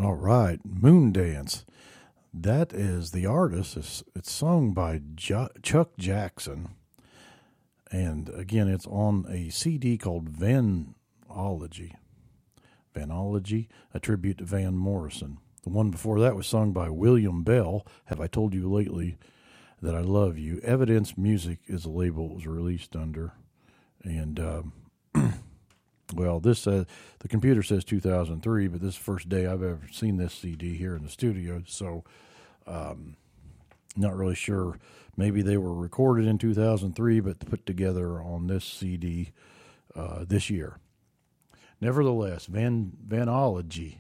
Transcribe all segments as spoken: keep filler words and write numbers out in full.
All right, Moon Dance. That is the artist. It's, it's sung by jo- Chuck Jackson. And again, it's on a C D called Vanology. Vanology, a tribute to Van Morrison. The one before that was sung by William Bell. Have I told you lately that I love you? Evidence Music is the label it was released under. And, um, well, this uh, the computer says two thousand three, but this is the first day I've ever seen this C D here in the studio, so um, not really sure. Maybe they were recorded in two thousand three, but put together on this C D uh, this year. Nevertheless, Van Vanology,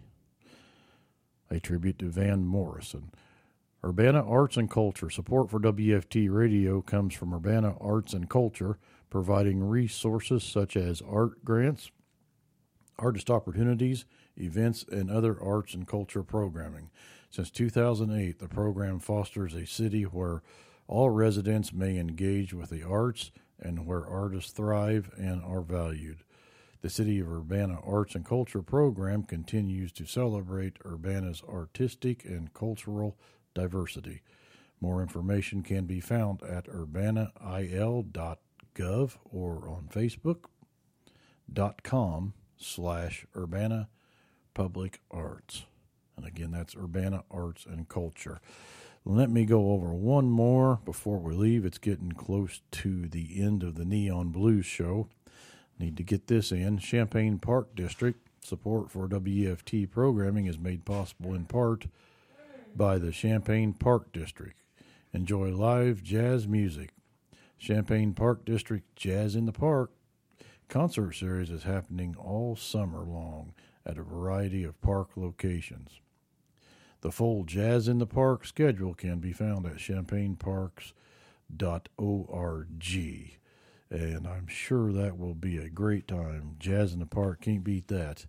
a tribute to Van Morrison. Urbana Arts and Culture. Support for W F T Radio comes from Urbana Arts and Culture, providing resources such as art grants, artist opportunities, events, and other arts and culture programming. Since two thousand eight, the program fosters a city where all residents may engage with the arts and where artists thrive and are valued. The City of Urbana Arts and Culture program continues to celebrate Urbana's artistic and cultural diversity. More information can be found at urbana I L dot gov or on Facebook dot com slash Urbana Public Arts. And again, that's Urbana Arts and Culture. Let me go over one more before we leave. It's getting close to the end of the Neon Blues show. Need to get this in. Champaign Park District. Support for W F T programming is made possible in part by the Champaign Park District. Enjoy live jazz music. Champaign Park District Jazz in the Park concert series is happening all summer long at a variety of park locations. The full Jazz in the Park schedule can be found at champaign parks dot org. And I'm sure that will be a great time. Jazz in the Park, can't beat that.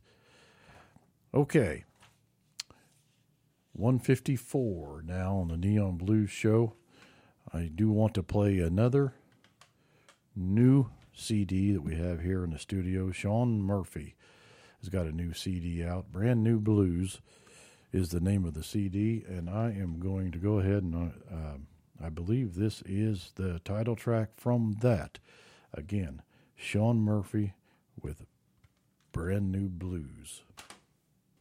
Okay. one fifty-four now on the Neon Blues show. I do want to play another new C D that we have here in the studio. Sean Murphy has got a new C D out. Brand New Blues is the name of the C D, and I am going to go ahead and uh, I believe this is the title track from that. Again, Sean Murphy with Brand New Blues.